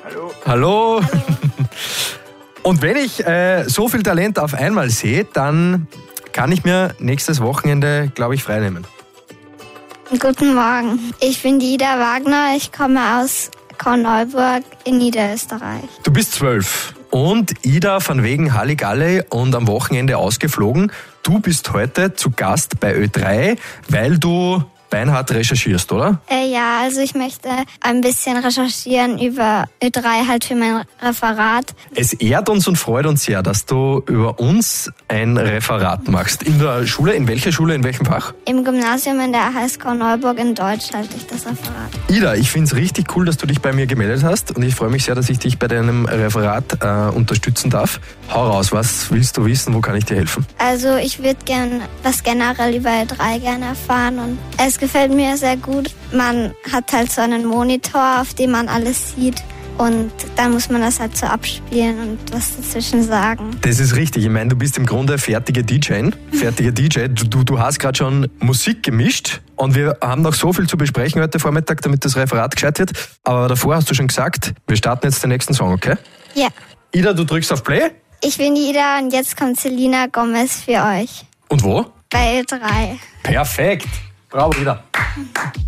Hallo. Und wenn ich so viel Talent auf einmal sehe, dann kann ich mir nächstes Wochenende, glaube ich, freinehmen. Guten Morgen. Ich bin die Ida Wagner. Ich komme aus Korneuburg in Niederösterreich. Du bist 12 und Ida von wegen Halligalli und am Wochenende ausgeflogen. Du bist heute zu Gast bei Ö3, weil du beinhart recherchierst, oder? Ja, also ich möchte ein bisschen recherchieren über Ö3 halt für mein Referat. Es ehrt uns und freut uns sehr, dass du über uns ein Referat machst. In der Schule? In welcher Schule? In welchem Fach? Im Gymnasium in der AHS Korneuburg in Deutsch halte ich das Referat. Ida, ich finde es richtig cool, dass du dich bei mir gemeldet hast und ich freue mich sehr, dass ich dich bei deinem Referat unterstützen darf. Hau raus, was willst du wissen, wo kann ich dir helfen? Also ich würde gern was generell über Ö3 gerne erfahren und es gefällt mir sehr gut. Man hat halt so einen Monitor, auf dem man alles sieht. Und dann muss man das halt so abspielen und was dazwischen sagen. Das ist richtig. Ich meine, du bist im Grunde fertige DJ. Du hast gerade schon Musik gemischt und wir haben noch so viel zu besprechen heute Vormittag, damit das Referat gescheit wird. Aber davor hast du schon gesagt, wir starten jetzt den nächsten Song, okay? Ja. Ida, du drückst auf Play. Ich bin die Ida und jetzt kommt Selena Gomez für euch. Und wo? Bei Ö3. Perfekt. Bravo, Ida.